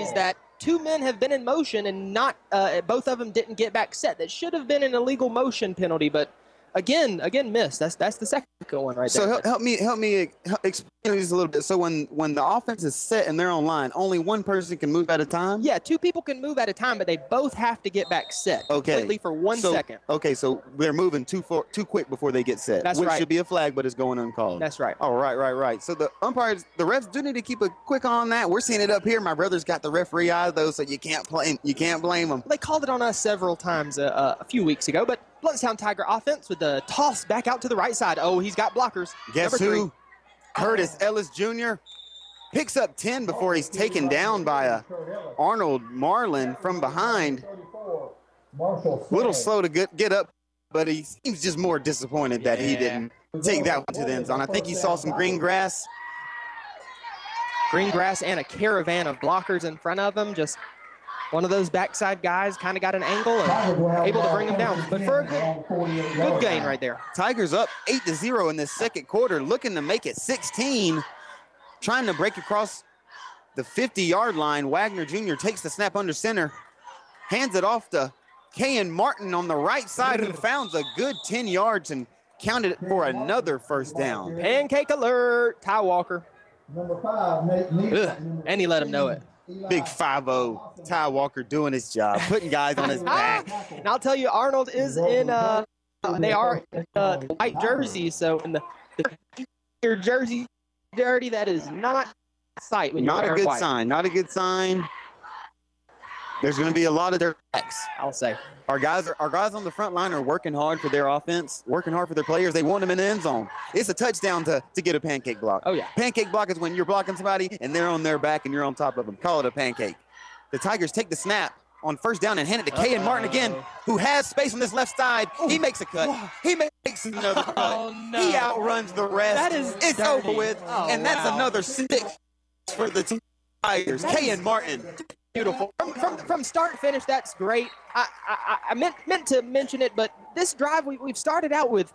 plays that two men have been in motion and not both of them didn't get back set. That should have been an illegal motion penalty, but again missed. That's the second one right there. So help me explain this a little bit. So when the offense is set and they're on line, only one person can move at a time? Yeah, two people can move at a time, but they both have to get back set completely for 1 second. Okay, so they're moving too quick before they get set. That's which right. should be a flag, but it's going uncalled. That's right. Oh, right. So the umpires, the refs do need to keep a quick eye on that. We're seeing it up here. My brother's got the referee eye, though, so you can't blame them. They called it on us several times a few weeks ago, but Blountstown Tiger offense with the toss back out to the right side. Oh, he's got blockers. Guess who? Curtis Ellis Jr. picks up 10 before he's taken down by Arnold Marlin from behind. A little slow to get up, but he seems just more disappointed that he didn't take that one to the end zone. I think he saw some green grass. Green grass and a caravan of blockers in front of him. Just one of those backside guys kind of got an angle and able to bring him down. But for a good gain right there. Tigers up 8-0 in this second quarter, looking to make it 16. Trying to break across the 50-yard line. Wagner Jr. takes the snap under center, hands it off to Kayan Martin on the right side, who found a good 10 yards and counted it for another first down. Pancake alert, Ty Walker. Number 5, Nate. And he let him know it. Big 5-0, Ty Walker doing his job, putting guys on his back. And I'll tell you, Arnold is in, they are white jerseys, so in your jersey dirty, that is not sight. Not a good sign, not a good sign. There's going to be a lot of their backs, I'll say. Our guys on the front line are working hard for their offense, working hard for their players. They want them in the end zone. It's a touchdown to get a pancake block. Oh, yeah. Pancake block is when you're blocking somebody and they're on their back and you're on top of them. Call it a pancake. The Tigers take the snap on first down and hand it to Kayan Martin again, who has space on this left side. He makes a cut. He makes another cut. Oh, no. He outruns the rest. It's over with. Oh, and that's another 6 for the Tigers. Kayan Martin. Beautiful. From start to finish, that's great. I meant to mention it, but this drive we've started out with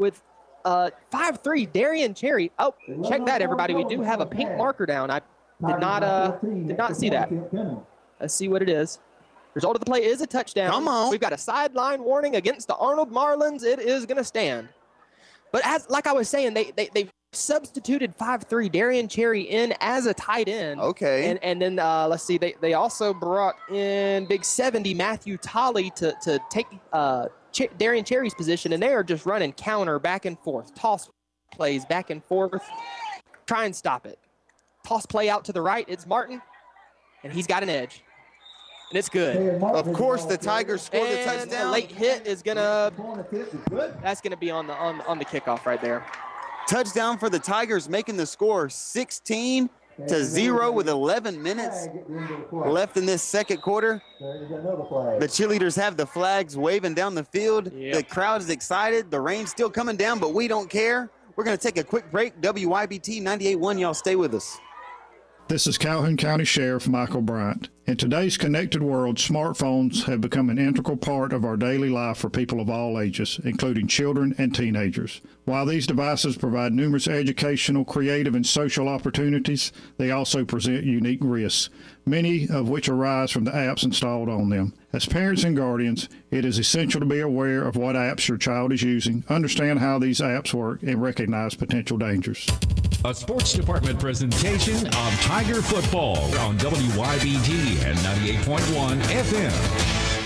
5-3 Darian Cherry. Oh, check that, everybody. We do have a pink marker down. I did not see that. Let's see what it is. Result of the play is a touchdown. Come on. We've got a sideline warning against the Arnold Marlins. It is going to stand. But like I was saying, they substituted 5-3 Darian Cherry in as a tight end. Okay. And then let's see, they also brought in big 70 Matthew Tolley to take Darian Cherry's position, and they are just running counter back and forth, toss plays back and forth, try and stop it. Toss play out to the right, it's Martin, and he's got an edge. And it's good. Of course, the Tigers scored the touchdown. A late hit is that's gonna be on the kickoff right there. Touchdown for the Tigers, making the score 16-0 with 11 minutes left in this second quarter. The cheerleaders have the flags waving down the field. Yep. The crowd is excited. The rain's still coming down, but we don't care. We're going to take a quick break. WYBT 98.1, y'all stay with us. This is Calhoun County Sheriff Michael Bryant. In today's connected world, smartphones have become an integral part of our daily life for people of all ages, including children and teenagers. While these devices provide numerous educational, creative, and social opportunities, they also present unique risks, many of which arise from the apps installed on them. As parents and guardians, it is essential to be aware of what apps your child is using, understand how these apps work, and recognize potential dangers. A sports department presentation of Tiger football on WYBT and 98.1 FM.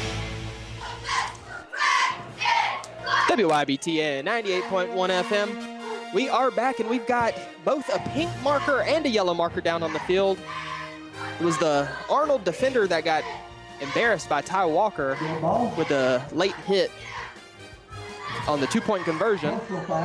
WYBT and 98.1 FM. We are back, and we've got both a pink marker and a yellow marker down on the field. It was the Arnold defender that got embarrassed by Ty Walker with a late hit on the two-point conversion.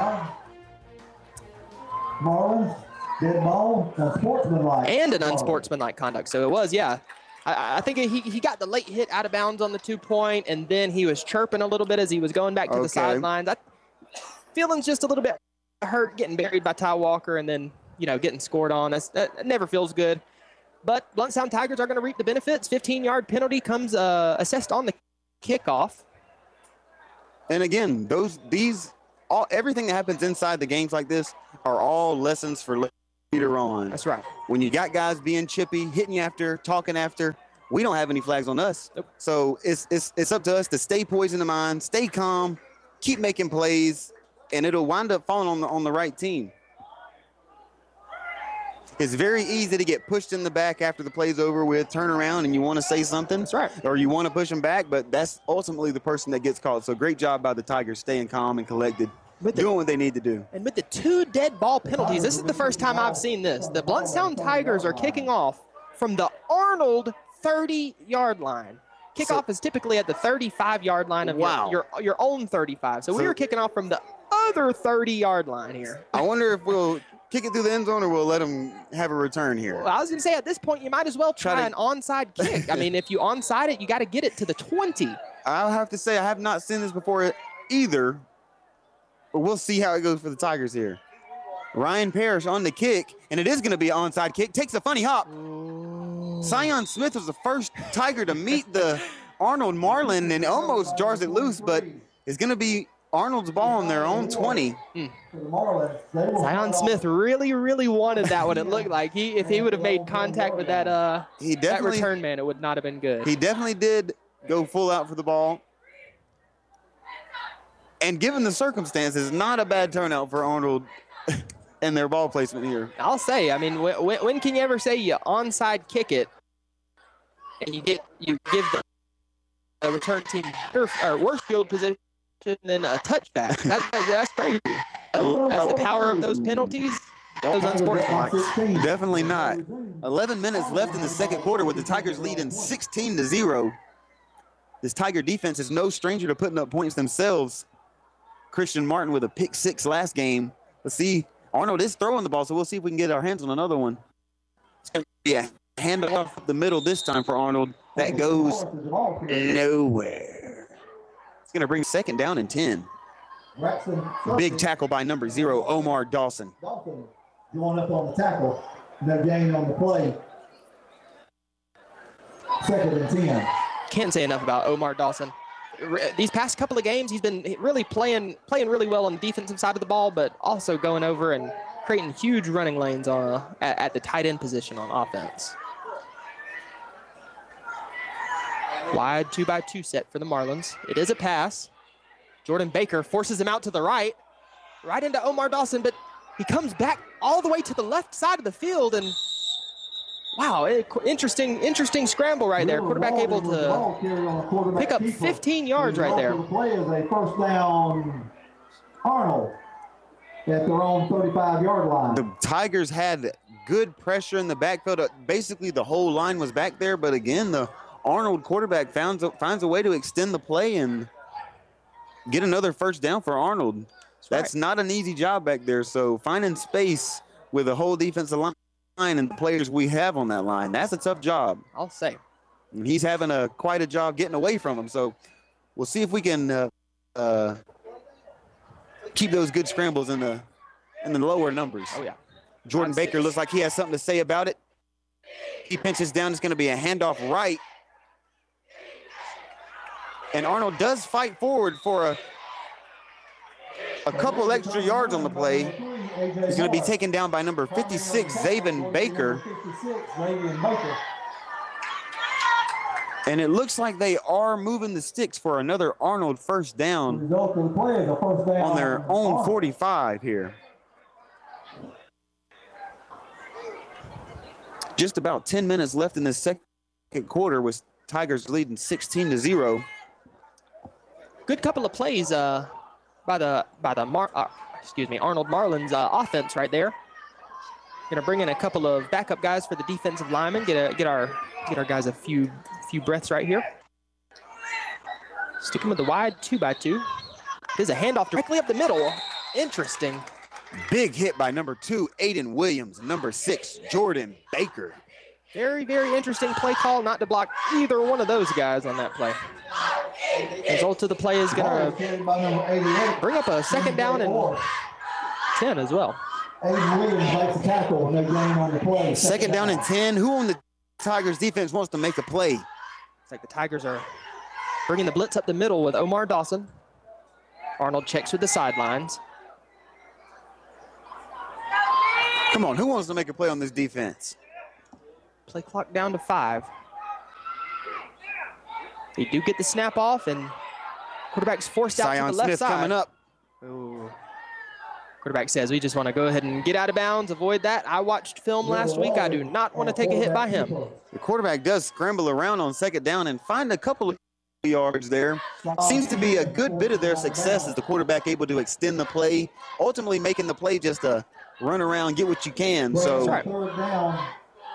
Marlins, dead ball, unsportsmanlike. And an unsportsmanlike conduct. So it was, yeah. I think he got the late hit out of bounds on the 2-point, and then he was chirping a little bit as he was going back to the sidelines. Feeling's just a little bit hurt, getting buried by Ty Walker, and then, getting scored on. That never feels good. But Blountstown Tigers are going to reap the benefits. 15-yard penalty comes assessed on the kickoff. And again, everything that happens inside the games like this are all lessons for meter on. That's right. When you got guys being chippy, hitting you after, talking after, we don't have any flags on us. Nope. So it's up to us to stay poised in the mind, stay calm, keep making plays, and it'll wind up falling on the right team. It's very easy to get pushed in the back after the play's over with, turn around, and you want to say something. That's right. Or you want to push them back, but that's ultimately the person that gets called. So great job by the Tigers staying calm and collected, doing what they need to do. And with the 2 dead ball penalties, this is the first time I've seen this. The Blountstown Tigers are kicking off from the Arnold 30-yard line. Kickoff is typically at the 35-yard line of your own 35. So we were kicking off from the other 30-yard line here. I wonder if we'll kick it through the end zone or we'll let them have a return here. Well, I was going to say, at this point, you might as well try an onside kick. I mean, if you onside it, you got to get it to the 20. I'll have to say I have not seen this before either, but we'll see how it goes for the Tigers here. Ryan Parrish on the kick, and it is going to be an onside kick. Takes a funny hop. Zion Smith was the first Tiger to meet the Arnold Marlin and almost jars it loose, but it's going to be Arnold's ball on their own 20. Zion Smith really, really wanted that one. It looked like if he would have made contact with that return man, it would not have been good. He definitely did go full out for the ball. And given the circumstances, not a bad turnout for Arnold and their ball placement here. I'll say, I mean, when can you ever say you onside kick it and you give the return team worse field position than a touchback? That's crazy. That's the power of those penalties. Those unsportsmanlike. Definitely not. 11 minutes left in the second quarter with the Tigers leading 16-0. This Tiger defense is no stranger to putting up points themselves. Christian Martin with a pick 6 last game. Let's see. Arnold is throwing the ball, so we'll see if we can get our hands on another one. It's going to be a handoff up the middle this time for Arnold. That goes nowhere. It's going to bring second down and 10. Big tackle by number 0, Omar Dawson. Dawson going up on the tackle. No gain on the play. Second and 10. Can't say enough about Omar Dawson. These past couple of games, he's been really playing really well on the defensive side of the ball, but also going over and creating huge running lanes at the tight end position on offense. Wide 2x2 set for the Marlins. It is a pass. Jordan Baker forces him out to the right into Omar Dawson, but he comes back all the way to the left side of the field, and wow, interesting scramble right there. Quarterback able to pick up 15 yards right there. The play is a first down, Arnold, at their own 35-yard line. The Tigers had good pressure in the backfield. Basically, the whole line was back there, but again, the Arnold quarterback finds a way to extend the play and get another first down for Arnold. That's not an easy job back there, so finding space with a whole defensive line and the players we have on that line, that's a tough job. I'll say. And he's having quite a job getting away from him, so we'll see if we can keep those good scrambles in the lower numbers. Oh, yeah. Jordan Baker looks like he has something to say about it. He pinches down. It's going to be a handoff right. And Arnold does fight forward for a couple extra yards on the play. He's going to be taken down by number 56, Zaven Baker. And it looks like they are moving the sticks for another Arnold first down on their own 45 here. Just about 10 minutes left in the second quarter with Tigers leading 16-0. Good couple of plays by the Arnold Marlins offense right there. Going to bring in a couple of backup guys for the defensive linemen. Get our guys a few breaths right here. Sticking with the wide 2x2. There's a handoff directly up the middle. Interesting. Big hit by number 2, Aiden Williams. Number 6, Jordan Baker. Very, very interesting play call, not to block either one of those guys on that play. Result of the play is going to bring up a second down and 10 as well. Aiden Williams makes a tackle, no gain on the play. Second down and 10. Who on the Tigers defense wants to make a play? It's like the Tigers are bringing the blitz up the middle with Omar Dawson. Arnold checks with the sidelines. Come on, who wants to make a play on this defense? Play clock down to 5. They do get the snap off, and quarterback's forced out to the left Smith side. Coming up. Ooh. Quarterback says, we just want to go ahead and get out of bounds, avoid that. I watched film last week. I do not want to take a hit by him. The quarterback does scramble around on second down and find a couple of yards there. Seems to be a good bit of their success is the quarterback able to extend the play, ultimately making the play just a run around, get what you can. So That's right.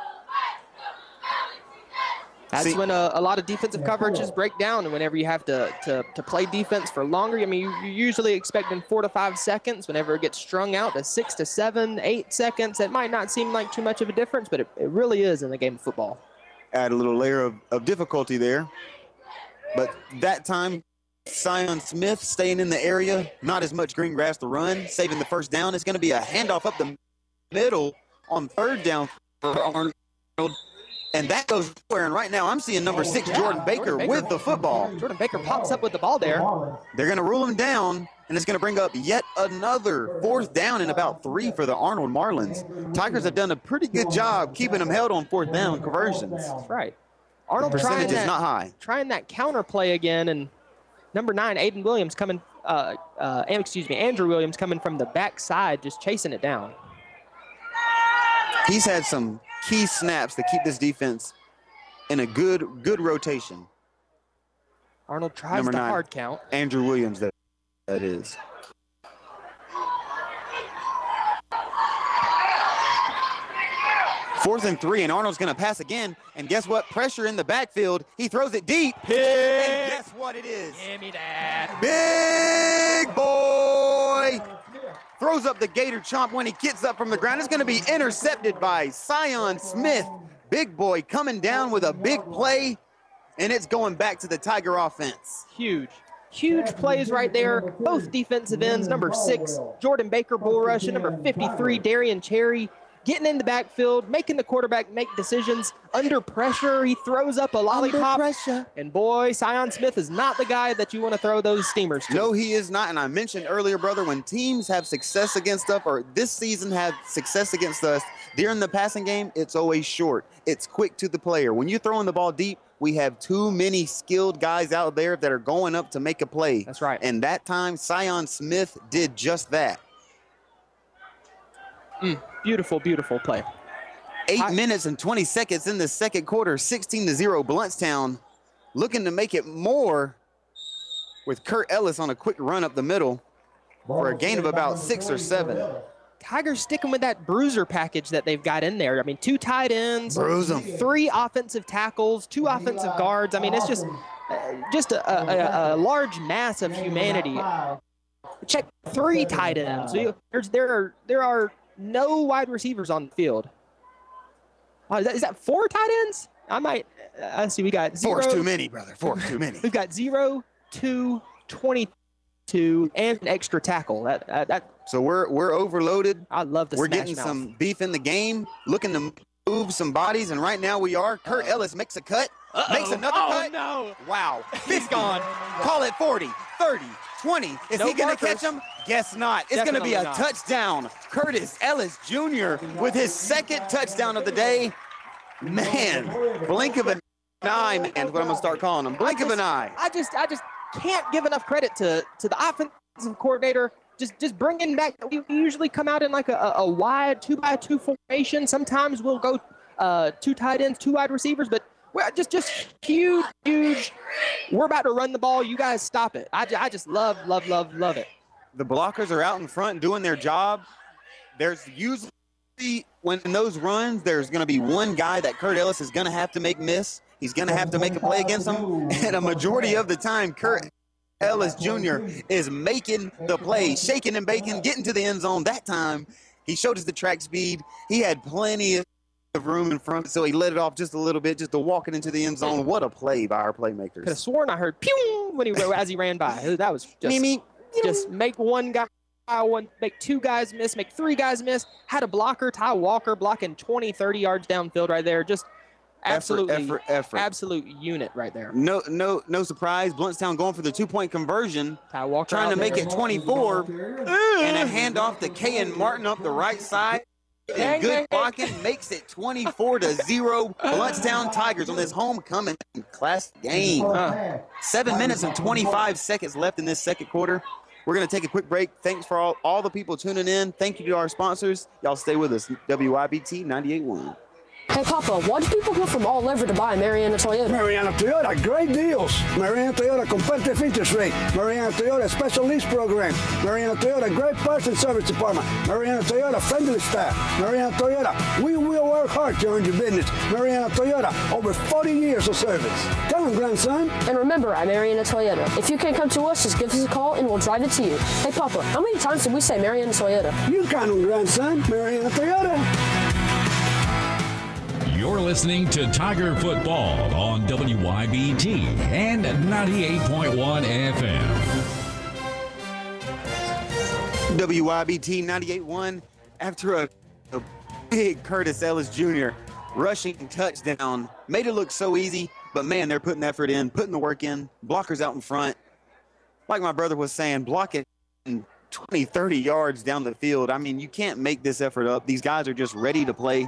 That's when a lot of defensive coverages break down, and whenever you have to play defense for longer. I mean, you're usually expecting 4 to 5 seconds. Whenever it gets strung out to 6 to 7, 8 seconds, it might not seem like too much of a difference, but it really is in the game of football. Add a little layer of difficulty there. But that time, Sion Smith staying in the area, not as much green grass to run, saving the first down. It's going to be a handoff up the middle on third down for Arnold. And that goes nowhere. And right now I'm seeing number 6, Jordan Baker, with the football. Jordan Baker pops up with the ball there. They're going to rule him down, and it's going to bring up yet another 4th down and about 3 for the Arnold Marlins. Tigers have done a pretty good job keeping them held on 4th down conversions. That's right. Arnold percentage is not high. Trying that counter play again, and number 9, Aiden Williams coming, Andrew Williams coming from the backside, just chasing it down. He's had some key snaps to keep this defense in a good rotation. Arnold tries number the 9, hard count. Andrew Williams, that is. Fourth and 3, and Arnold's going to pass again. And guess what? Pressure in the backfield. He throws it deep. And guess what it is? Give me that. Big boy. Throws up the Gator chomp when he gets up from the ground. It's going to be intercepted by Sion Smith. Big boy coming down with a big play, and it's going back to the Tiger offense. Huge plays right there. Both defensive ends, number 6, Jordan Baker bull rush, and number 53, Darian Cherry, getting in the backfield, making the quarterback make decisions under pressure. He throws up a lollipop. And boy, Sion Smith is not the guy that you want to throw those steamers to. No, he is not. And I mentioned earlier, brother, when teams have success against us, or this season had success against us during the passing game, it's always short. It's quick to the player. When you're throwing the ball deep, we have too many skilled guys out there that are going up to make a play. That's right. And that time, Sion Smith did just that. Beautiful play. 8 minutes and 20 seconds in the second quarter, 16-0 Blountstown, looking to make it more with Kurt Ellis on a quick run up the middle for a gain of about 6 or 7. Tigers sticking with that bruiser package that they've got in there. I mean, 2 tight ends, Bruise them. 3 offensive tackles, 2 offensive guards. I mean, it's just a large mass of humanity. Check 3 tight ends. There are no wide receivers on the field. Is that 4 tight ends? I see we got 0. 4's too many, brother. 4's too many. We've got 0, 2, 22, and an extra tackle. So we're overloaded. I love the We're smash getting mouth. some beef in the game, looking to move some bodies, and right now we are. Kurt Ellis makes a cut, makes another cut. No. Wow. He's gone. Call it 40, 30, 20. Is No he going to markers. catch him? Guess not. It's going to be a Definitely not. touchdown. Curtis Ellis Jr. with his second touchdown of the day. Man, blink of an eye, man, what I'm going to start calling him. Blink of an eye. I just can't give enough credit to the offensive coordinator. Just bringing back. We usually come out in like a wide 2x2 formation. Sometimes we'll go 2 tight ends, 2 wide receivers, but we're just huge. We're about to run the ball. You guys stop it. I just love it. The blockers are out in front doing their job. There's usually, when in those runs, there's going to be one guy that Kurt Ellis is going to have to miss. He's going to have to make a play against him. And a majority of the time, Kurt Ellis Jr. is making the play, shaking and baking, getting to the end zone. That time, he showed us the track speed. He had plenty of room in front, so he let it off just a little bit, just to walk it into the end zone. What a play by our playmakers. Could have sworn I heard pew as he ran by. That was just make one guy make 2 guys miss, make 3 guys miss. Had a blocker, Ty Walker, blocking 20, 30 yards downfield right there. Just absolutely effort. Absolute unit right there. No surprise. Blountstown going for the 2-point conversion. Ty Walker trying to out make there. it 24. And a handoff to Kayan Martin up the right side. and good blocking makes it 24-0. Blountstown Tigers on this homecoming class game. 7 minutes and 25 seconds left in this second quarter. We're going to take a quick break. Thanks for all the people tuning in. Thank you to our sponsors. Y'all stay with us. WYBT 98.1. Hey, Papa, why do people go from all over to buy Mariana Toyota? Mariana Toyota, great deals. Mariana Toyota, competitive interest rate. Mariana Toyota, special lease program. Mariana Toyota, great parts and service department. Mariana Toyota, friendly staff. Mariana Toyota, we will work hard to earn your business. Mariana Toyota, over 40 years of service. Come on, grandson. And remember, at Mariana Toyota, if you can't come to us, just give us a call and we'll drive it to you. Hey, Papa, how many times did we say Mariana Toyota? You count on, grandson. Mariana Toyota. You're listening to Tiger Football on WYBT and 98.1 FM. WYBT 98.1. After a big Curtis Ellis Jr. rushing touchdown, made it look so easy, but man, they're putting effort in, putting the work in. Blockers out in front. Like my brother was saying, block it 20, 30 yards down the field. I mean, you can't make this effort up. These guys are just ready to play.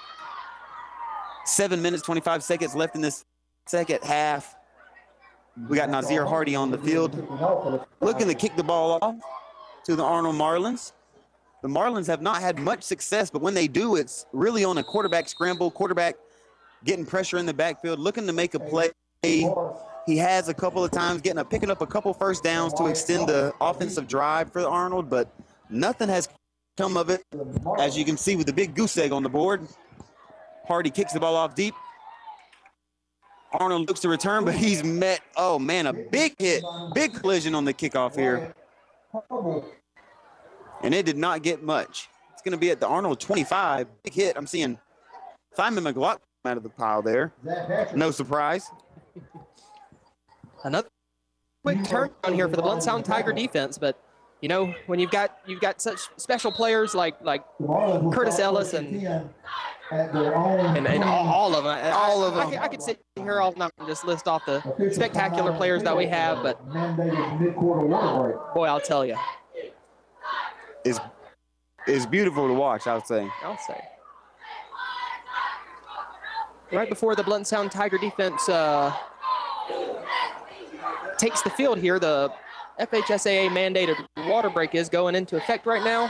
7 minutes, 25 seconds left in this second half. We got Nazir Hardy on the field, looking to kick the ball off to the Arnold Marlins. The Marlins have not had much success, but when they do, it's really on a quarterback scramble, quarterback getting pressure in the backfield, looking to make a play. He has a couple of times picking up a couple first downs to extend the offensive drive for Arnold, but nothing has come of it, as you can see with the big goose egg on the board. Hardy kicks the ball off deep. Arnold looks to return, but he's met, oh man, a big hit, big collision on the kickoff here. And it did not get much. It's going to be at the Arnold 25. Big hit. I'm seeing Simon McLaughlin out of the pile there. No surprise. Another quick turn on here for the Blountstown Tiger defense, but you know, when you've got such special players like Curtis Ellis and all of them. All of them. I could sit here all night and just list off the spectacular players that we have, but boy, I'll tell you, it's beautiful to watch. I'll say. Right before the Blountstown Tiger defense takes the field here, the FHSAA mandated water break is going into effect right now.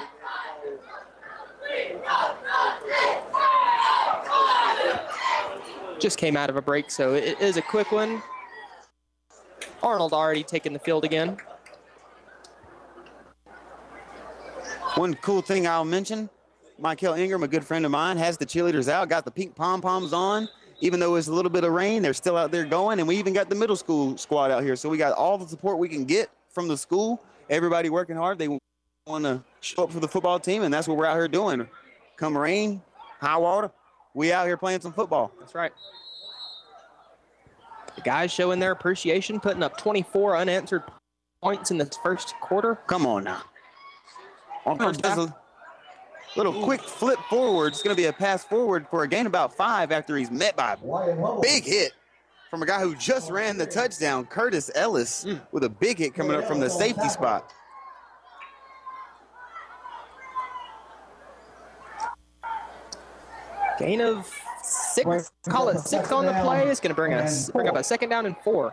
Just came out of a break, so it is a quick one. Arnold already taking the field again. One cool thing I'll mention, Michael Ingram, a good friend of mine, has the cheerleaders out, got the pink pom-poms on. Even though it's a little bit of rain, they're still out there going, and we even got the middle school squad out here. So we got all the support we can get from the school. Everybody working hard. They want to show up for the football team, and that's what we're out here doing. Come rain, high water, we out here playing some football. That's right. The guys showing their appreciation, putting up 24 unanswered points in the first quarter. Come on now. Does a little quick flip forward. It's going to be a pass forward for a gain about 5 after he's met by a big hit from a guy who just ran the touchdown, Curtis Ellis, with a big hit coming up from the safety spot. Gain of 6, call it 6 on the play. It's going to bring up a 2nd down and 4.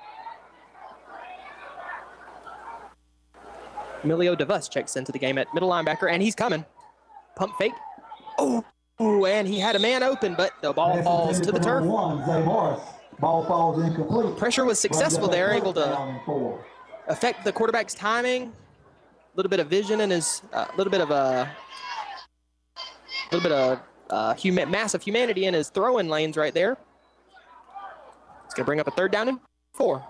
Emilio DeVos checks into the game at middle linebacker, and he's coming. Pump fake. Oh, and he had a man open, but the ball falls to the turf. Ball falls incomplete. Pressure was successful there, able to affect the quarterback's timing. A little bit of vision and his, massive humanity in his throwing lanes right there. It's going to bring up a 3rd down and 4.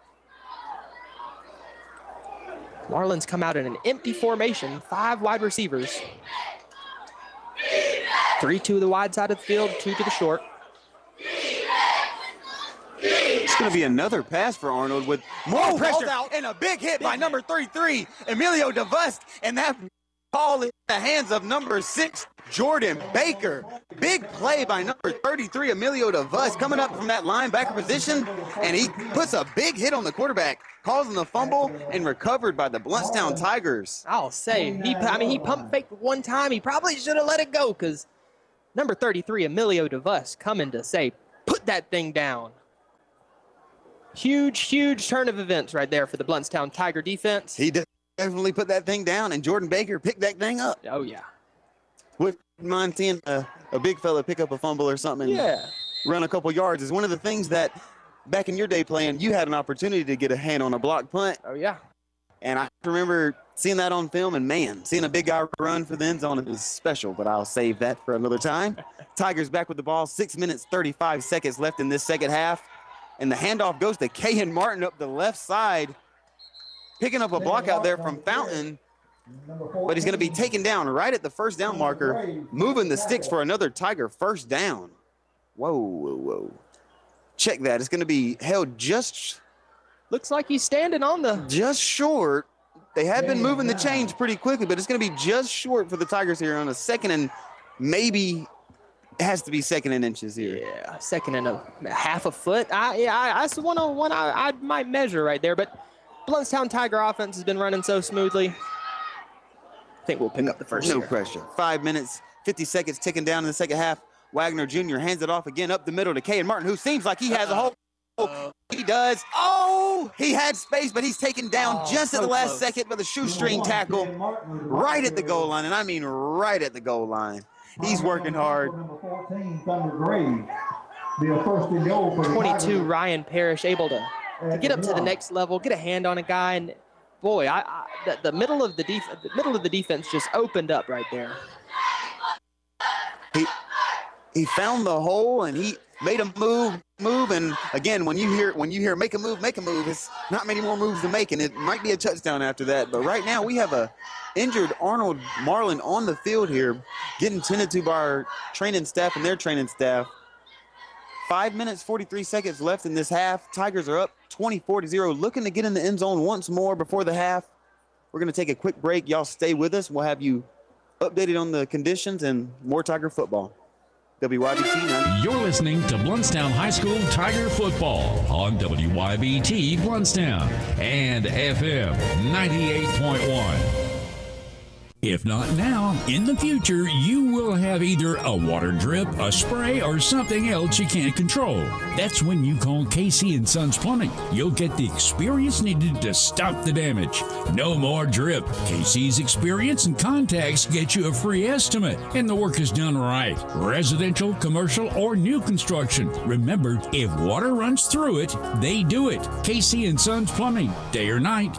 Marlins come out in an empty formation, 5 wide receivers. 3 to the wide side of the field, 2 to the short. It's going to be another pass for Arnold with more pressure and a big hit by number 33, Emilio DeVos, and that ball in the hands of number 6, Jordan Baker. Big play by number 33, Emilio DeVos, coming up from that linebacker position, and he puts a big hit on the quarterback, causing the fumble and recovered by the Blountstown Tigers. I'll say, he pump faked one time. He probably should have let it go because number 33, Emilio DeVos, coming to say, put that thing down. Huge turn of events right there for the Blountstown Tiger defense. He definitely put that thing down, and Jordan Baker picked that thing up. Oh, yeah. Wouldn't mind seeing a big fella pick up a fumble or something and run a couple yards. Is one of the things that back in your day playing, you had an opportunity to get a hand on a block punt. Oh, yeah. And I remember seeing that on film, and, man, seeing a big guy run for the end zone is special, but I'll save that for another time. Tigers back with the ball, 6 minutes, 35 seconds left in this second half. And the handoff goes to Kahan Martin up the left side, picking up a block out there from Fountain. But he's going to be taken down right at the first down marker, moving the sticks for another Tiger first down. Whoa. Check that. It's going to be held just... Looks like he's standing on the... Just short. They have been moving the chains pretty quickly, but it's going to be just short for the Tigers here on a second and maybe... It has to be second and inches here. Yeah, second and a half a foot. That's the one I might measure right there. But Blountstown Tiger offense has been running so smoothly. I think we'll pick up the first. No here. pressure. 5 minutes, 50 seconds ticking down in the second half. Wagner Jr. hands it off again up the middle to Kahan Martin, who seems like he has a hole. He does. Oh, he had space, but he's taken down just at the last second with a shoestring tackle right at the goal line. And I mean right at the goal line. He's working hard. 22, Ryan Parrish, able to get up to the next level, get a hand on a guy, and boy, the middle of the defense just opened up right there. He found the hole and he made a move, and again, when you hear make a move, it's not many more moves to make, and it might be a touchdown after that. But right now we have a injured Arnold Marlin on the field here, getting tended to by our training staff and their training staff. 5 minutes, 43 seconds left in this half. Tigers are up 24-0, looking to get in the end zone once more before the half. We're going to take a quick break. Y'all stay with us. We'll have you updated on the conditions and more Tiger football. WYBT. You're listening to Blountstown High School Tiger Football on WYBT Blountstown and FM 98.1. If not now, in the future, you will have either a water drip, a spray, or something else you can't control. That's when you call KC & Sons Plumbing. You'll get the experience needed to stop the damage. No more drip. KC's experience and contacts get you a free estimate, and the work is done right. Residential, commercial, or new construction. Remember, if water runs through it, they do it. KC & Sons Plumbing. Day or night,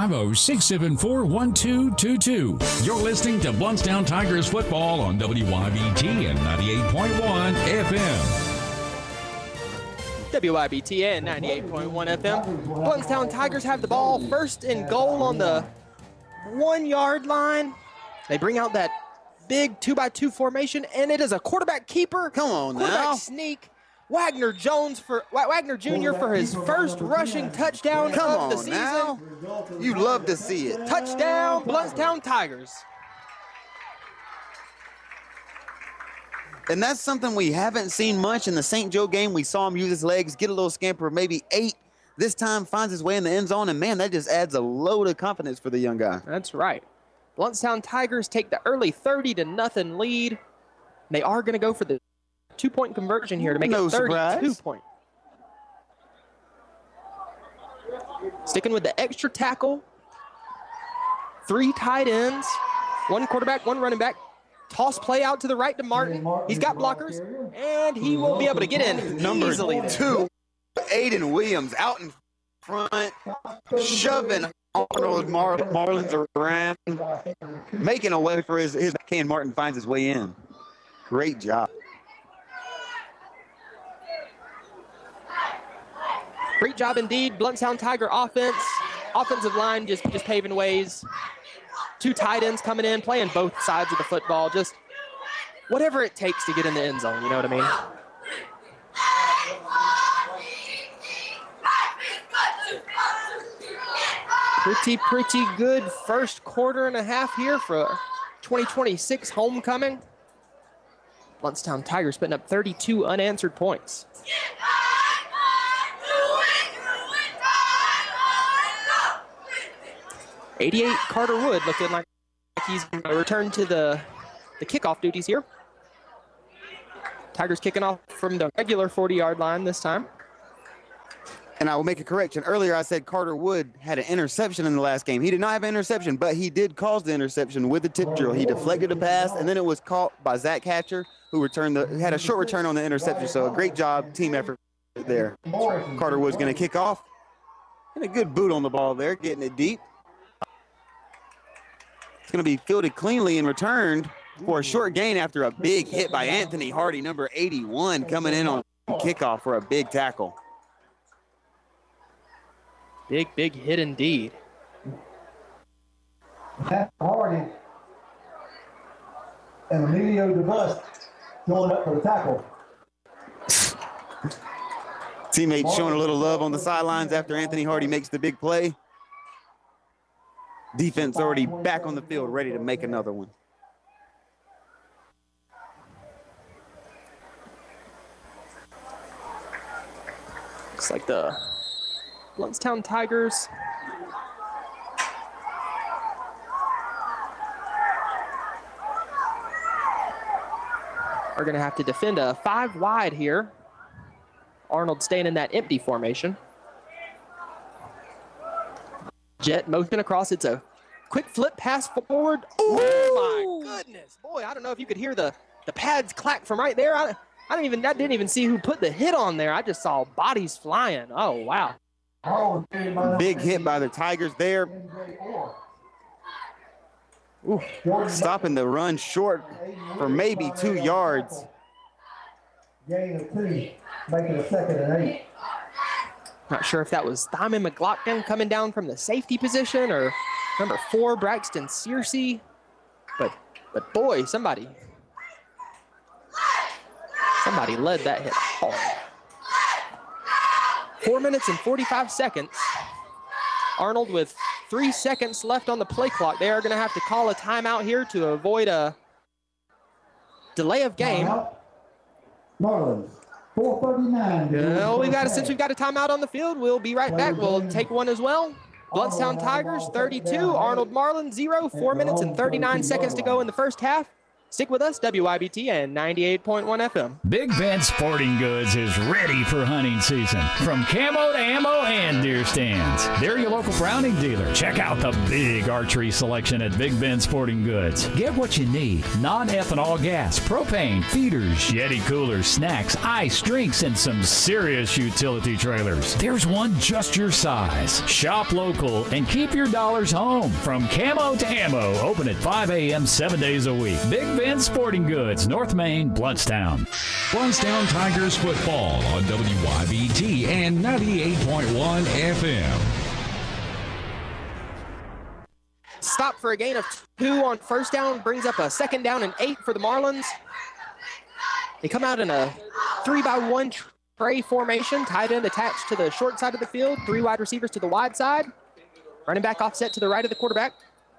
850-674-1222. You're listening to Blountstown Tigers football on WYBT and 98.1 FM. WYBT and 98.1 FM. Blountstown Tigers have the ball, first and goal on the 1 yard line. They bring out that big 2x2 formation, and it is a quarterback keeper. Come on quarterback now. Sneak. Wagner Jr. for his first rushing touchdown of the season. Now. You love to see it. Touchdown, Blountstown Tigers. And that's something we haven't seen much in the St. Joe game. We saw him use his legs, get a little scamper, maybe 8. This time finds his way in the end zone, and, man, that just adds a load of confidence for the young guy. That's right. Blountstown Tigers take the early 30-0 lead. They are going to go for the 2-point conversion here to make it 32-point. Sticking with the extra tackle. 3 tight ends. 1 quarterback, 1 running back. Toss play out to the right to Martin. He's got blockers, and he will be able to get in Number easily. 2, Aiden Williams out in front, shoving Arnold Marlins around, making a way for his Kahan Martin finds his way in. Great job. Great job indeed. Blountstown Tiger offensive line just paving ways. 2 tight ends coming in, playing both sides of the football. Just whatever it takes to get in the end zone, you know what I mean? Pretty good first quarter and a half here for 2026 homecoming. Blountstown Tigers putting up 32 unanswered points. '88 Carter Wood looking like he's going to return to the kickoff duties here. Tigers kicking off from the regular 40-yard line this time. And I will make a correction. Earlier I said Carter Wood had an interception in the last game. He did not have an interception, but he did cause the interception with the tip drill. He deflected a pass, and then it was caught by Zach Hatcher, who had a short return on the interception. So a great job, team effort there. Carter Wood's going to kick off. And a good boot on the ball there, getting it deep. It's going to be fielded cleanly and returned for a short gain after a big hit by Anthony Hardy, number 81, coming in on kickoff for a big tackle. Big hit indeed. Hardy and Emilio DeBus going up for the tackle. Teammates showing a little love on the sidelines after Anthony Hardy makes the big play. Defense already back on the field, ready to make another one. Looks like the Blountstown Tigers are going to have to defend a 5 wide here. Arnold staying in that empty formation. Jet motion across. It's a quick flip pass forward. Oh my goodness. Boy, I don't know if you could hear the pads clack from right there. I didn't even see who put the hit on there. I just saw bodies flying. Oh, wow. Big hit by the Tigers there. Ooh. Stopping the run short for maybe 2 yards. Gain of 2, making a 2nd and 8. Not sure if that was Thyman McLaughlin coming down from the safety position or number 4, Braxton Searcy. But boy, somebody led that hit hard. 4 minutes and 45 seconds. Arnold with 3 seconds left on the play clock. They are going to have to call a timeout here to avoid a delay of game. Marlins, 4:39. Since we've got a timeout on the field, we'll be right back. We'll take one as well. Blountstown Tigers 32, Arnold Marlins 0. 4 minutes and 39 seconds to go in the first half. Stick with us, WYBT and 98.1 FM. Big Ben Sporting Goods is ready for hunting season. From camo to ammo and deer stands. They're your local Browning dealer. Check out the big archery selection at Big Ben Sporting Goods. Get what you need. Non-ethanol gas, propane, feeders, Yeti coolers, snacks, ice, drinks, and some serious utility trailers. There's one just your size. Shop local and keep your dollars home. From camo to ammo, open at 5 a.m. 7 days a week. Big Ben Sporting Goods, North Main, Blountstown. Blountstown Tigers football on WYBT and 98.1 FM. Stop for a gain of 2 on first down, brings up a 2nd down and 8 for the Marlins. They come out in a 3-by-1 tray formation, tight end attached to the short side of the field, 3 wide receivers to the wide side. Running back offset to the right of the quarterback.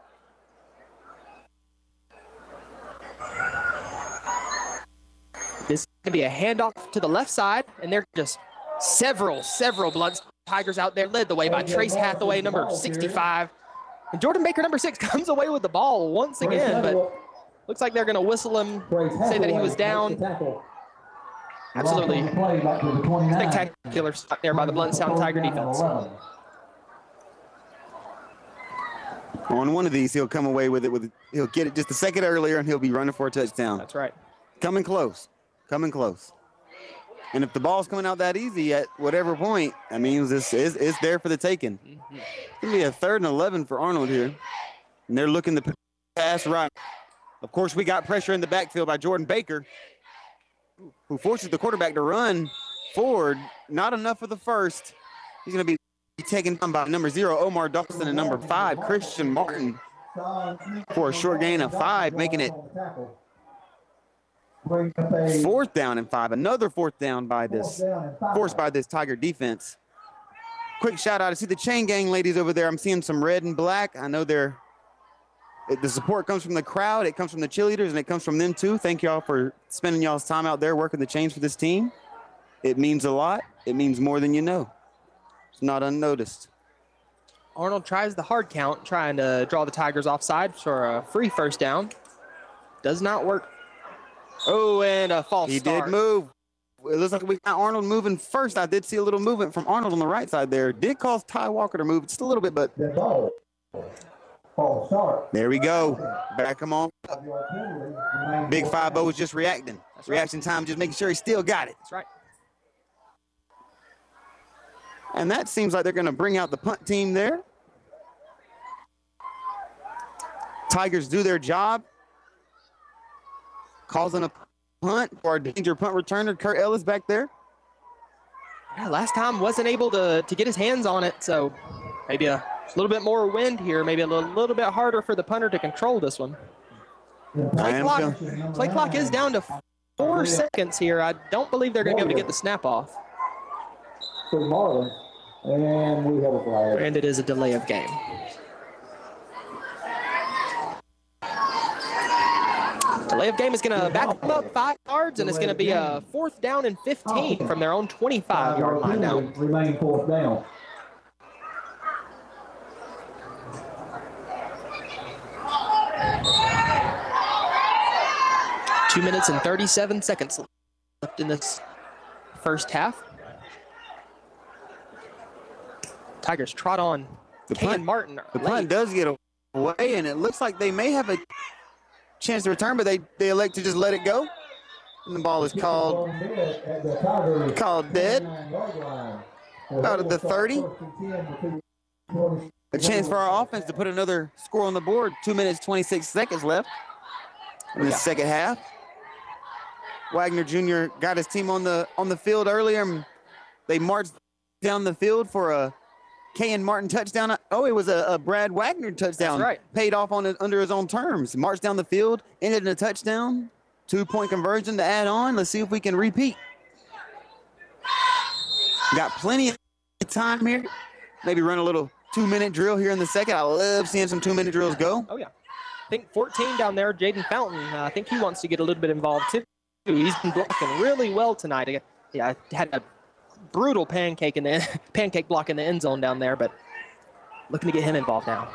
This is going to be a handoff to the left side, and they're just several Blountstown Tigers out there, led the way by Trace Hathaway, number 65. And Jordan Baker, number 6, comes away with the ball once again, but looks like they're going to whistle him, say that he was down. Absolutely spectacular stop there by the Blountstown Tiger defense. On one of these, he'll come away with it. He'll get it just a second earlier, and he'll be running for a touchdown. That's right. Coming close. And if the ball's coming out that easy at whatever point, that means it's there for the taking. Mm-hmm. It's going to be a 3rd and 11 for Arnold here. And they're looking to pass right. Of course, we got pressure in the backfield by Jordan Baker, who forces the quarterback to run forward. Not enough for the first. He's going to be taken down by number 0, Omar Dawson, and number 5, Christian Martin, for a short gain of 5, making it 4th down and 5. Another 4th down forced by this Tiger defense. Quick shout out. I see the chain gang ladies over there. I'm seeing some red and black. I know they're The support comes from the crowd, it comes from the cheerleaders, and it comes from them too. Thank y'all for spending y'all's time out there working the chains for this team. It means a lot. It means more than you know. It's not unnoticed. Arnold tries the hard count, trying to draw the Tigers offside for a free first down. Does not work. Oh, and a false start. He did move. It looks like we got Arnold moving first. I did see a little movement from Arnold on the right side there. Did cause Ty Walker to move just a little bit, but there we go. Back him on. Big 5-0 was just reacting. That's reaction time, just making sure he still got it. That's right. And that seems like they're going to bring out the punt team there. Tigers do their job. Causing a punt for our danger punt returner, Kurt Ellis back there. Yeah, last time wasn't able to get his hands on it, so maybe a little bit more wind here, maybe a little bit harder for the punter to control this one. Play clock is down to 4 seconds here. I don't believe they're going to be able to get the snap off. And we have a flag. And it is a delay of game. Delay of game is going to back them up 5 yards, and it's going to be a 4th down and 15 from their own 25-yard line now. Remain 4th down. Two 2 minutes and 37 seconds left in this first half. Tigers trot on Kayan Martin. The punt does get away, and it looks like they may have a chance to return, but they elect to just let it go. And the ball is called dead. Out of the 30. A chance for our offense to put another score on the board. 2 minutes, 26 seconds left in the second half. Wagner Jr. got his team on the field earlier. They marched down the field for a Kayan Martin touchdown. Oh, it was a Brad Wagner touchdown. That's right. Paid off under his own terms. Marched down the field, ended in a touchdown. 2-point conversion to add on. Let's see if we can repeat. Got plenty of time here. Maybe run a little 2-minute drill here in the second. I love seeing some 2-minute drills go. Oh, yeah. I think 14 down there, Jaden Fountain. I think he wants to get a little bit involved, too. He's been blocking really well tonight. Yeah, had a brutal pancake block in the end zone down there, but looking to get him involved now.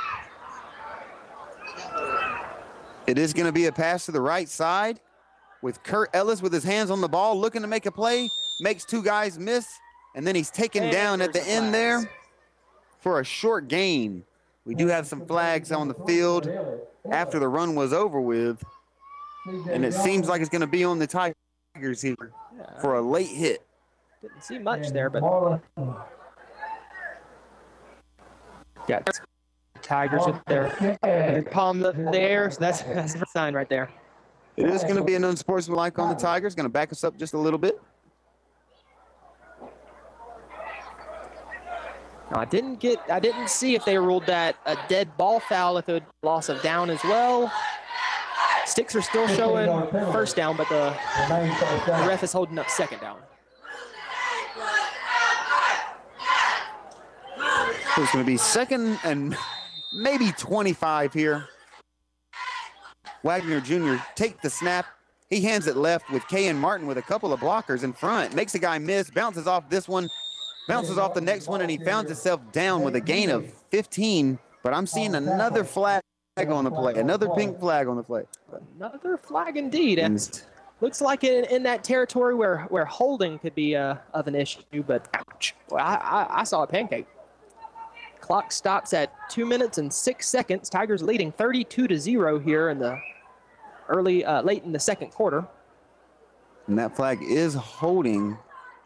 It is going to be a pass to the right side with Kurt Ellis with his hands on the ball, looking to make a play, makes 2 guys miss, and then he's taken down at the end there for a short gain. We do have some flags on the field after the run was over with, and it seems like it's going to be on the Tigers here for a late hit. Didn't see much there, but yeah, Tigers with their palm up there, so that's a sign right there. It is going to be an unsportsmanlike on the Tigers. Going to back us up just a little bit. Now, I didn't see if they ruled that a dead ball foul if it was loss of down as well. Sticks are still showing first down, but the ref is holding up second down. It's going to be second and maybe 25 here. Wagner Jr. take the snap. He hands it left with Kayan Martin with a couple of blockers in front. Makes a guy miss, bounces off this one, bounces off the next one, and he found himself down with a gain of 15. But I'm seeing another flag on the play, another pink flag on the play. Another flag indeed. And looks like in that territory where holding could be of an issue, but ouch. Well, I saw a pancake. Clock stops at 2 minutes and 6 seconds. Tigers leading 32-0 here in the late in the second quarter. And that flag is holding.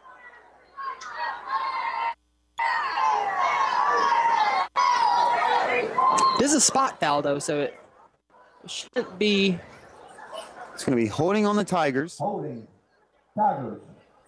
This is a spot foul, though, so it shouldn't be. It's going to be holding on the Tigers. Holding. Tigers.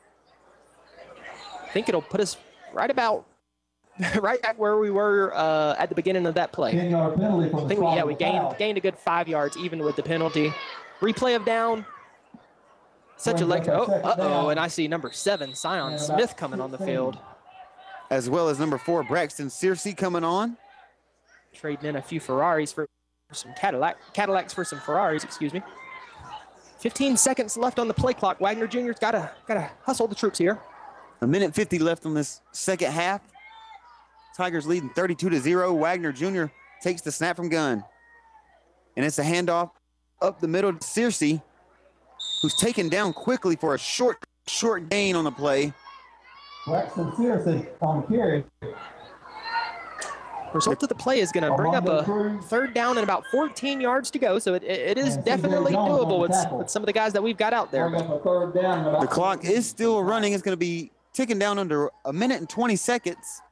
I think it'll put us right back where we were at the beginning of that play. 10-yard penalty from the I think we gained a good 5 yards even with the penalty. Replay of down. Such electric. Oh, and I see number 7, Sion Smith, coming on the field. As well as number 4, Braxton Searcy coming on. Trading in a few Ferraris for some Cadillacs for some Ferraris, excuse me. 15 seconds left on the play clock. Wagner Jr.'s gotta hustle the troops here. 1:50 left on this second half. Tigers leading 32-0. Wagner Jr. takes the snap from gun. And it's a handoff up the middle to Searcy, who's taken down quickly for a short gain on the play. Braxton Searcy on the carry. Result of the play is going to bring up a third down and about 14 yards to go, so it is definitely doable with some of the guys that we've got out there. The clock is still running. It's going to be ticking down under 1 minute and 20 seconds.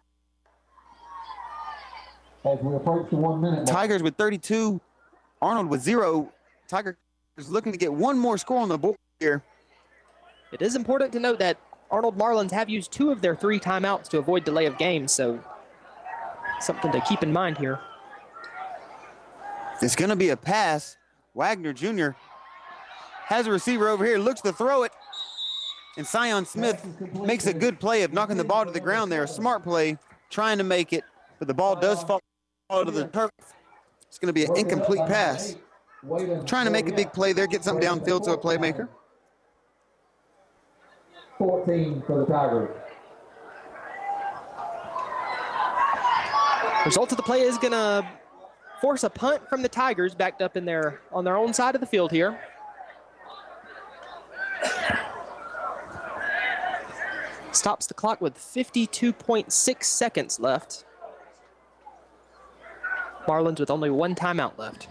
As we approach the 1 minute. Tigers with 32, Arnold with 0. Tigers looking to get one more score on the board here. It is important to note that Arnold Marlins have used 2 of their 3 timeouts to avoid delay of game, so something to keep in mind here. It's going to be a pass. Wagner Jr. has a receiver over here, looks to throw it, and Sion Smith makes a good play of knocking the ball to the ground there. A smart play, trying to make it, but the ball does fall to the turf. It's going to be an incomplete pass. Trying to make a big play there, get something downfield to a playmaker. 14 for the Tigers. Result of the play is going to force a punt from the Tigers backed up on their own side of the field here. Stops the clock with 52.6 seconds left. Marlins with only 1 timeout left.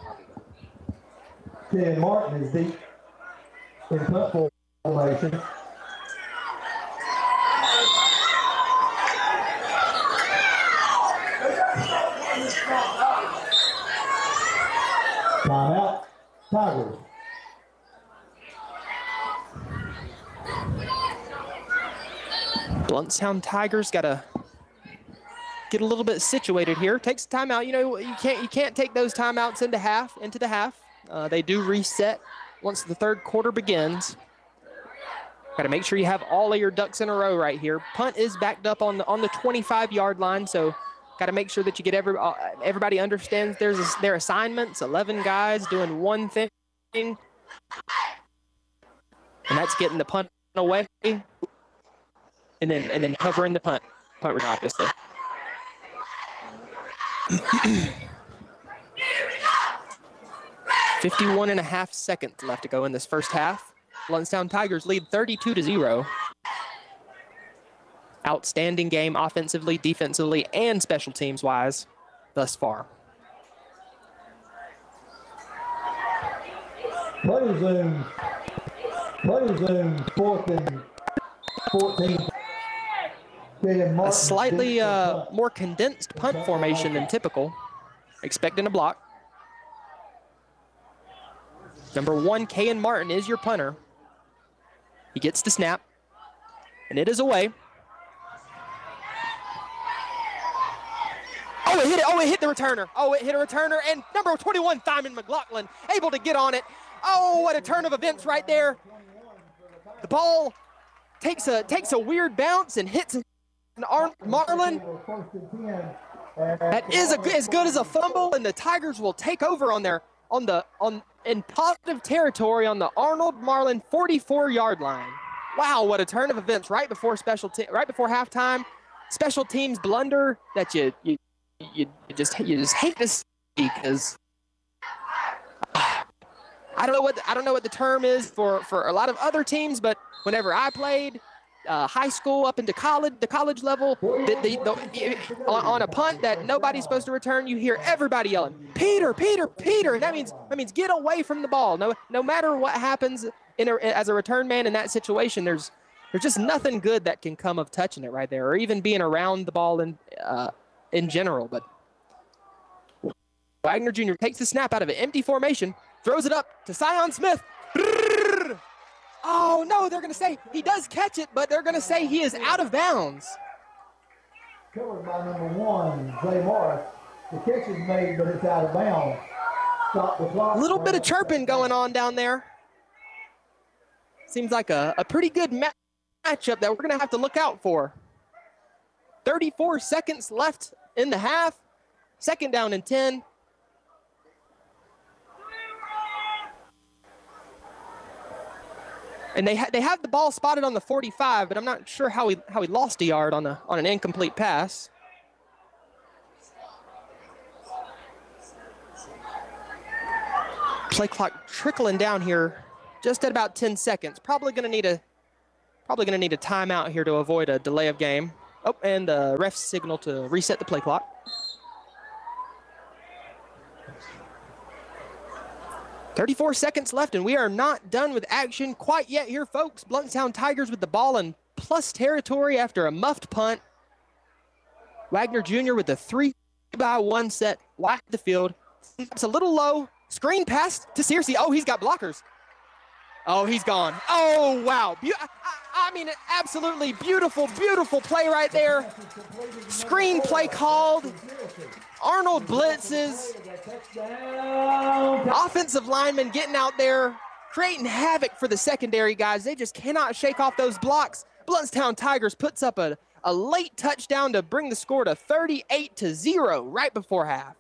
Ken Martin is deep in punt formation. Timeout, Tigers. Blountstown Tigers got to get a little bit situated here. Takes timeout. You know, you can't take those timeouts into the half. They do reset once the third quarter begins. Got to make sure you have all of your ducks in a row right here. Punt is backed up on the 25-yard line, so got to make sure that you get everybody understands their assignments. 11 guys doing one thing, and that's getting the punt away, and then covering the punt return, obviously. .51.5 seconds left to go in this first half. Blountstown Tigers lead 32-0. Outstanding game offensively, defensively, and special teams wise thus far. Play resumes 4th and 14. A slightly more condensed punt formation than typical. Expecting a block. Number 1, Kayan Martin is your punter. He gets the snap, and it is away. Oh, it hit the returner. Oh, it hit a returner, and number 21, Thyman McLaughlin, able to get on it. Oh, what a turn of events right there. The ball takes a weird bounce and hits an Marlin. That is as good as a fumble, and the Tigers will take over in positive territory on the Arnold Marlin 44-yard line. Wow, what a turn of events right before halftime. Special teams blunder that you just hate to see, because I don't know what the term is for a lot of other teams, but whenever I played high school up into the college level, on a punt that nobody's supposed to return, you hear everybody yelling, "Peter, Peter, Peter!" And that means get away from the ball. No matter what happens as a return man in that situation, there's just nothing good that can come of touching it right there, or even being around the ball in general. But Wagner Jr. takes the snap out of an empty formation, throws it up to Sion Smith. Oh, no, they're going to say he does catch it, but they're going to say he is out of bounds. Covered by number 1, Zay Morris. The catch is made, but it's out of bounds. Stop the clock. A little bit of chirping going on down there. Seems like a pretty good matchup that we're going to have to look out for. 34 seconds left in the half. 2nd down and 10. And they have the ball spotted on the 45, but I'm not sure how he lost a yard on an incomplete pass. Play clock trickling down here, just at about 10 seconds. Probably going to need a timeout here to avoid a delay of game. Oh, and the ref signal to reset the play clock. "34 seconds left, and we are not done with action quite yet here, folks. Blountstown Tigers with the ball in plus territory after a muffed punt. Wagner Jr. with the 3-by-1 set wide the field. It's a little low. Screen pass to Searcy. Oh, he's got blockers. Oh, he's gone. Oh, wow. I mean, absolutely beautiful, beautiful play right there. Screen play called. Arnold blitzes. Offensive linemen getting out there, creating havoc for the secondary guys. They just cannot shake off those blocks. Blountstown Tigers puts up a late touchdown to bring the score to 38-0 right before half.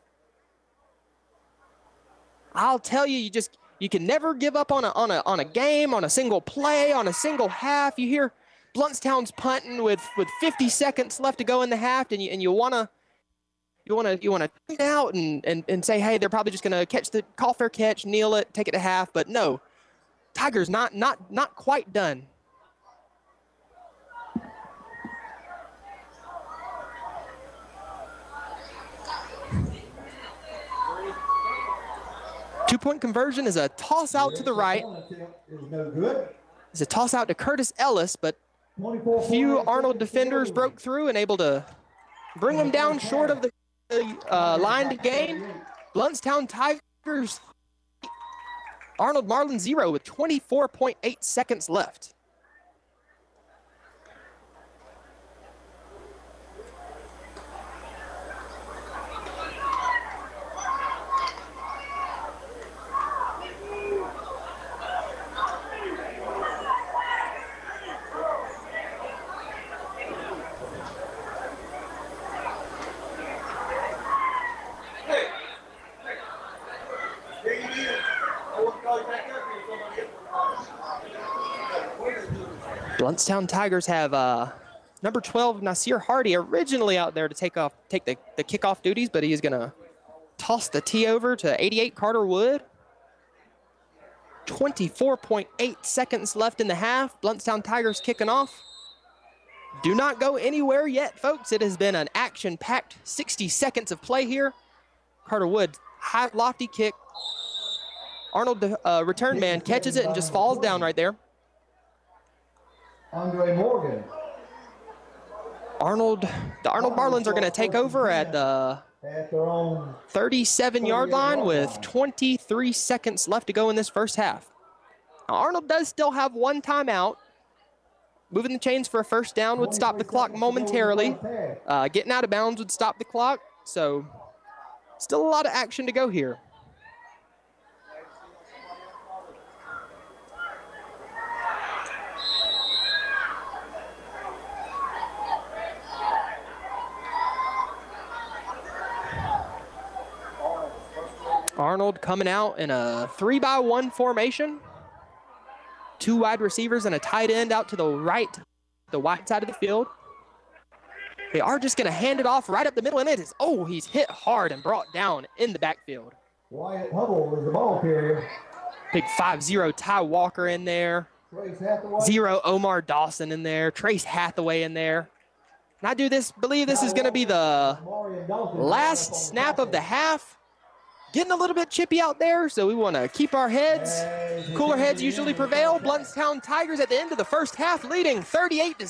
I'll tell you, you can never give up on a game, on a single play, on a single half. You hear Blountstown's punting with 50 seconds left to go in the half, and you want to tune out and say, hey, they're probably just going to call fair catch, kneel it, take it to half. But no, Tigers not quite done. Two-point conversion is a toss out to the right. It's a toss out to Curtis Ellis, but a few Arnold defenders broke through and able to bring him down short of the line to gain. Blountstown Tigers, Arnold Marlin 0 with 24.8 seconds left. Blountstown Tigers have number 12, Nasir Hardy, originally out there to take the kickoff duties, but he is going to toss the tee over to 88, Carter Wood. 24.8 seconds left in the half. Blountstown Tigers kicking off. Do not go anywhere yet, folks. It has been an action-packed 60 seconds of play here. Carter Wood, high, lofty kick. Arnold, return man, catches it and just falls down right there. Andre Morgan. The Arnold Marlins are going to take over at the 37-yard line with 23 seconds left to go in this first half. Now, Arnold does still have one timeout. Moving the chains for a first down would stop the clock momentarily. Getting out of bounds would stop the clock. So still a lot of action to go here. Arnold coming out in a 3-by-1 formation. Two wide receivers and a tight end out to the right, the wide side of the field. They are just going to hand it off right up the middle, and it is, he's hit hard and brought down in the backfield. Wyatt Hubble is the ball carrier. Big 5-0 Ty Walker in there. Trace Hathaway. 0 Omar Dawson in there. Trace Hathaway in there. And I believe this is going to be the last snap of the half. Getting a little bit chippy out there, so we want to keep our heads. Cooler heads usually prevail. Blountstown Tigers at the end of the first half leading 38-0.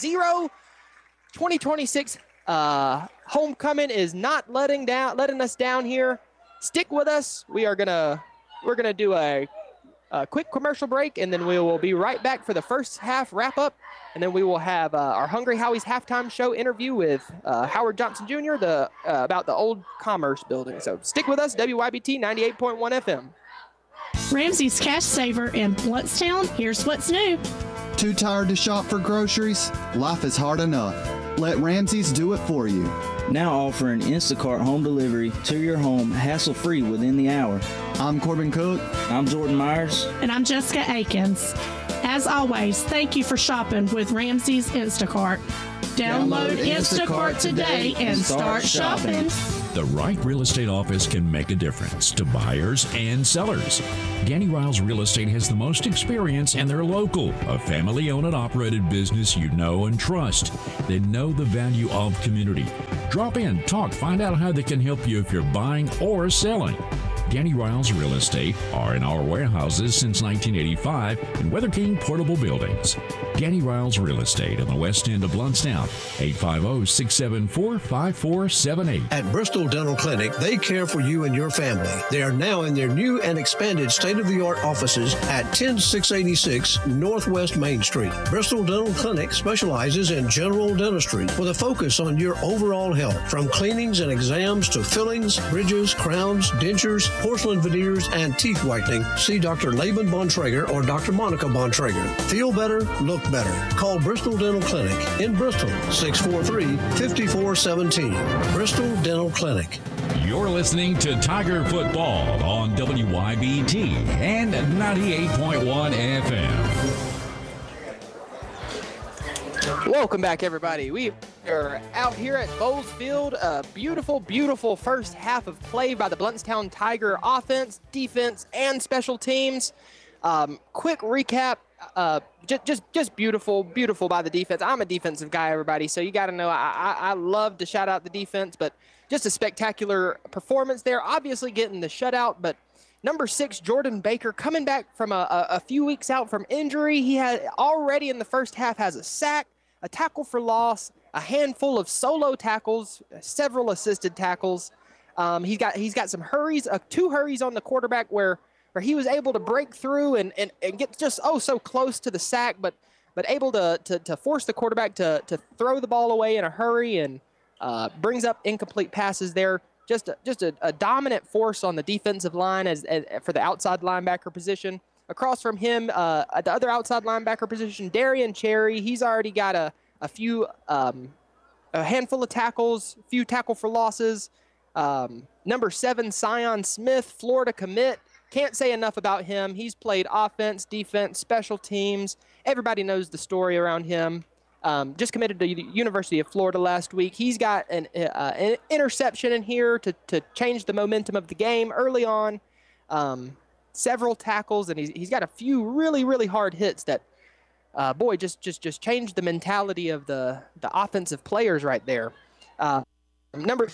2026 homecoming is not letting us down here. Stick with us. We're gonna do a quick commercial break, and then we will be right back for the first half wrap up. And then we will have our Hungry Howie's halftime show interview with Howard Johnson Jr. About the old Commerce building. So stick with us, WYBT 98.1 FM. Ramsey's Cash Saver in Blountstown. Here's what's new. Too tired to shop for groceries? Life is hard enough. Let Ramsey's do it for you. Now offering Instacart home delivery to your home hassle-free within the hour. I'm Corbin Cook. I'm Jordan Myers. And I'm Jessica Akins. As always, thank you for shopping with Ramsey's Instacart. Download Instacart today and start shopping. The right real estate office can make a difference to buyers and sellers. Ganny Riles Real Estate has the most experience, and they're local, a family-owned and operated business you know and trust. They know the value of community. Drop in, talk, find out how they can help you if you're buying or selling. Ganny Riles Real Estate are in our warehouses since 1985 in Weather King Portable Buildings. Ganny Riles Real Estate on the west end of Bluntstown, 850-674-5478. At Bristol Dental Clinic, they care for you and your family. They are now in their new and expanded state-of-the-art offices at 10686 Northwest Main Street. Bristol Dental Clinic specializes in general dentistry with a focus on your overall health, from cleanings and exams to fillings, bridges, crowns, dentures, porcelain veneers, and teeth whitening. See Dr. Laban Bontrager or Dr. Monica Bontrager. Feel better, look better. Call Bristol Dental Clinic in Bristol, 643-5417. Bristol Dental Clinic. You're listening to Tiger Football on WYBT and 98.1 FM. Welcome back, everybody. We are out here at Bowles Field. A beautiful, beautiful first half of play by the Bluntstown Tiger offense, defense, and special teams. Quick recap. Just beautiful, beautiful by the defense. I'm a defensive guy, everybody, so you got to know I love to shout out the defense, but just a spectacular performance there. Obviously getting the shutout, but number 6, Jordan Baker, coming back from a few weeks out from injury. He had already in the first half has a sack, a tackle for loss, a handful of solo tackles, several assisted tackles. He's got some hurries, 2 hurries on the quarterback where he was able to break through and get just so close to the sack, but able to force the quarterback to throw the ball away in a hurry, and brings up incomplete passes there. Just a dominant force on the defensive line as for the outside linebacker position. Across from him, at the other outside linebacker position, Darian Cherry. He's already got a handful of tackles, few tackle for losses. Number 7, Sion Smith, Florida commit. Can't say enough about him. He's played offense, defense, special teams. Everybody knows the story around him. Just committed to the University of Florida last week. He's got an interception in here to change the momentum of the game early on. Several tackles, and he's got a few really, really hard hits that, just changed the mentality of the offensive players right there. Number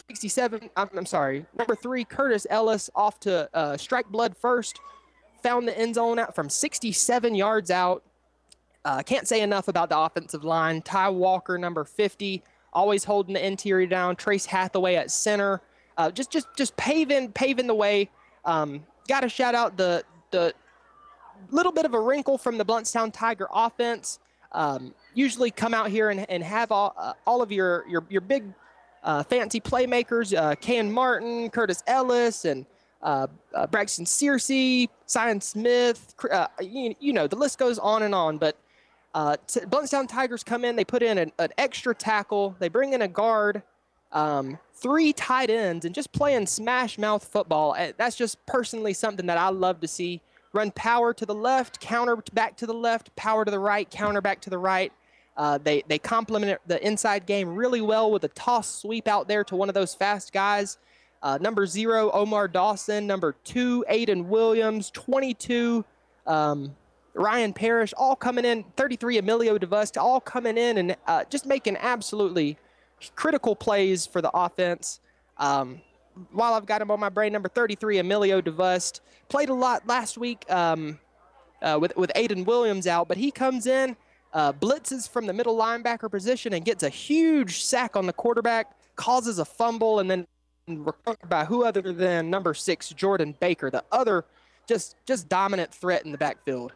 3, Curtis Ellis, off to strike blood first, found the end zone out from 67 yards out. Can't say enough about the offensive line. Ty Walker, number 50, always holding the interior down. Trace Hathaway at center, just paving the way. Got to shout out the little bit of a wrinkle from the Bluntstown Tiger offense. Usually come out here and have all of your big fancy playmakers, Ken Martin, Curtis Ellis, and Braxton Searcy, Sion Smith. The list goes on and on. But Bluntstown Tigers come in, they put in an extra tackle, they bring in a guard, 3 tight ends, and just playing smash mouth football. That's just personally something that I love to see. Run power to the left, counter back to the left, power to the right, counter back to the right. They complement the inside game really well with a toss sweep out there to one of those fast guys. Number 0, Omar Dawson. Number 2, Aiden Williams. 22, Ryan Parrish, all coming in. 33, Emilio DeVust, all coming in and just making absolutely critical plays for the offense. While I've got him on my brain, number 33, Emilio DeVust, played a lot last week with Aiden Williams out, but he comes in, blitzes from the middle linebacker position and gets a huge sack on the quarterback, causes a fumble, and then recovered by who other than number 6, Jordan Baker, the other just dominant threat in the backfield.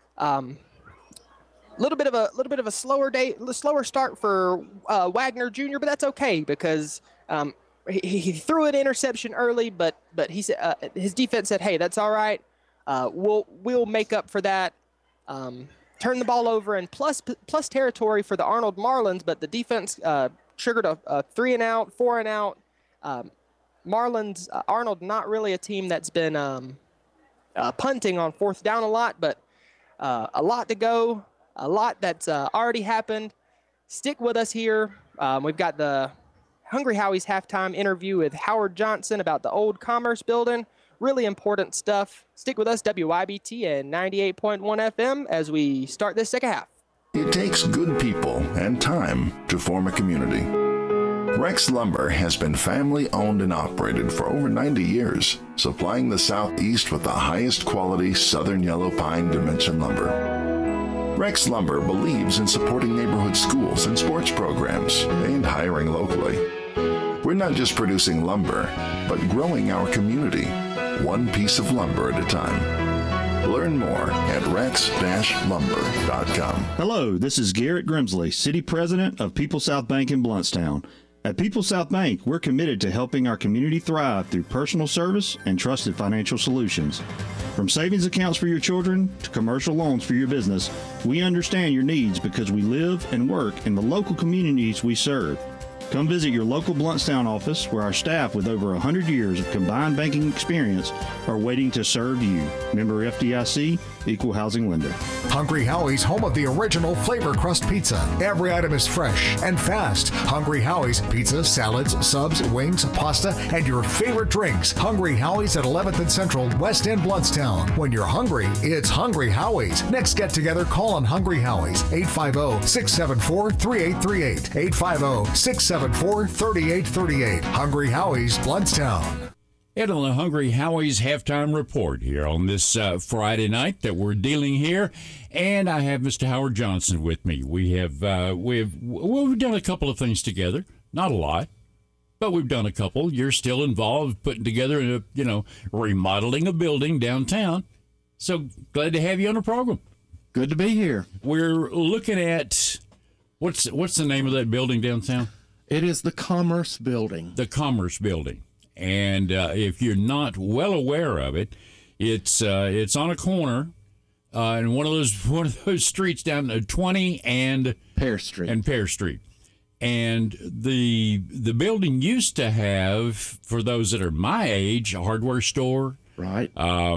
Little bit of a slower start for Wagner Jr., but that's okay because he threw an interception early, but he said his defense said, "Hey, that's all right. We'll make up for that." Turn the ball over and plus territory for the Arnold Marlins, but the defense triggered a 3 and out, 4 and out. Arnold, not really a team that's been punting on 4th down a lot, but a lot to go, a lot that's already happened. Stick with us here. We've got the Hungry Howie's halftime interview with Howard Johnson about the old Commerce building. Really important stuff. Stick with us, WYBT and 98.1 FM as we start this second half. It takes good people and time to form a community. Rex Lumber has been family owned and operated for over 90 years, supplying the Southeast with the highest quality Southern Yellow Pine Dimension lumber. Rex Lumber believes in supporting neighborhood schools and sports programs and hiring locally. We're not just producing lumber, but growing our community, one piece of lumber at a time. Learn more at rex-lumber.com. Hello, this is Garrett Grimsley, City President of People South Bank in Bluntstown. At People South Bank, we're committed to helping our community thrive through personal service and trusted financial solutions. From savings accounts for your children to commercial loans for your business, we understand your needs because we live and work in the local communities we serve. Come visit your local Bluntstown office where our staff with over 100 years of combined banking experience are waiting to serve you. Member FDIC, Equal Housing Lender. Hungry Howie's, home of the original Flavor Crust Pizza. Every item is fresh and fast. Hungry Howie's, pizza, salads, subs, wings, pasta, and your favorite drinks. Hungry Howie's at 11th and Central, West End, Bluntstown. When you're hungry, it's Hungry Howie's. Next get together, call on Hungry Howie's, 850-674-3838. 850-674-3838. Hungry Howie's, Bluntstown. And on the Hungry Howie's halftime report here on this Friday night that we're dealing here, and I have Mr. Howard Johnson with me. We've done a couple of things together, not a lot, but we've done a couple. You're still involved putting together remodeling a building downtown. So glad to have you on the program. Good to be here. We're looking at what's the name of that building downtown? It is the Commerce Building. The Commerce Building. And if you're not well aware of it, it's on a corner in one of those streets down 20 and Pear Street. And the building used to have, for those that are my age, a hardware store. Right.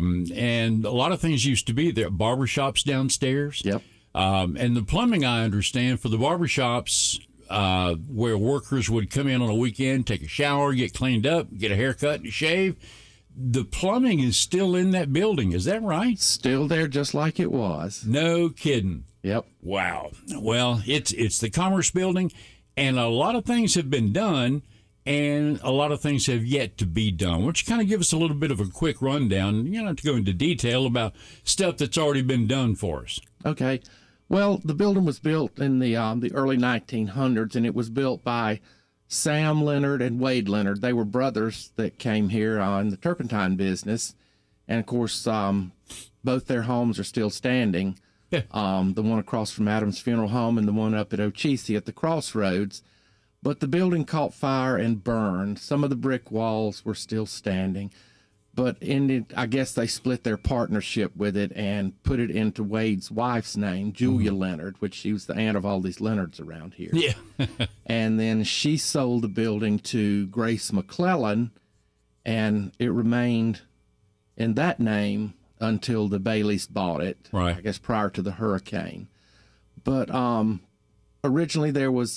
And a lot of things used to be there. Barbershops downstairs. Yep. And the plumbing, I understand, for the barbershops, where workers would come in on a weekend, take a shower, get cleaned up, get a haircut and shave. The plumbing is still in that building. Is that right? Still there just like it was. No kidding. Yep. Wow. Well, it's the Commerce Building, and a lot of things have been done, and a lot of things have yet to be done. Why don't you kind of give us a little bit of a quick rundown? You don't have to go into detail about stuff that's already been done for us. Okay. Well, the building was built in the early 1900s, and it was built by Sam Leonard and Wade Leonard. They were brothers that came here in the turpentine business, and of course, both their homes are still standing. Yeah. The one across from Adams Funeral Home and the one up at Ochese at the crossroads. But the building caught fire and burned. Some of the brick walls were still standing. But I guess they split their partnership with it and put it into Wade's wife's name, Julia Leonard, which she was the aunt of all these Leonards around here. Yeah. And then she sold the building to Grace McClellan, and it remained in that name until the Baileys bought it, right. I guess prior to the hurricane. But originally there was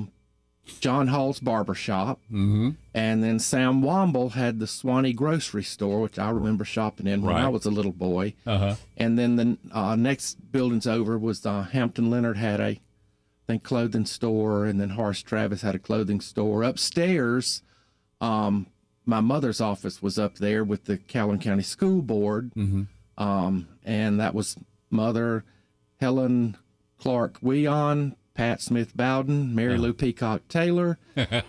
John Hall's Barbershop, mm-hmm. and then Sam Womble had the Swanee Grocery Store, which I remember shopping in when I was a little boy. Uh-huh. And then the next buildings over was Hampton Leonard had a, I think, clothing store, and then Horace Travis had a clothing store. Upstairs, my mother's office was up there with the Calhoun County School Board, mm-hmm. And that was Mother Helen Clark Weon, Pat Smith Bowden, Mary Lou Peacock Taylor,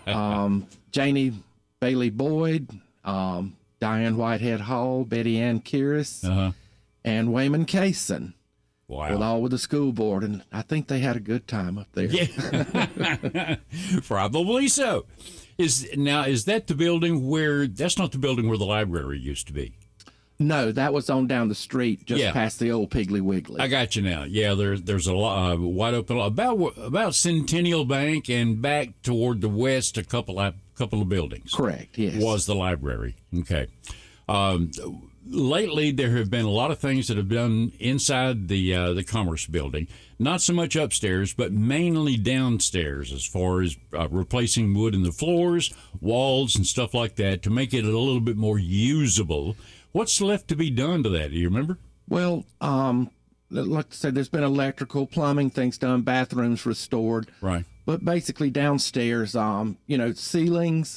Janie Bailey Boyd, Diane Whitehead Hall, Betty Ann Kiris, and Wayman Kaysen. Wow. With the school board, and I think they had a good time up there. Yeah. Probably so. Is that the building that's not the building where the library used to be? No, that was on down the street, just past the old Piggly Wiggly. I got you now. Yeah, there's a lot wide open about Centennial Bank and back toward the west, a couple of buildings. Correct. Yes, was the library. Okay. Lately, there have been a lot of things that have done inside the Commerce Building. Not so much upstairs, but mainly downstairs, as far as replacing wood in the floors, walls, and stuff like that to make it a little bit more usable. What's left to be done to that? Do you remember? Well, like I said, there's been electrical, plumbing things done, bathrooms restored. Right. But basically downstairs, ceilings,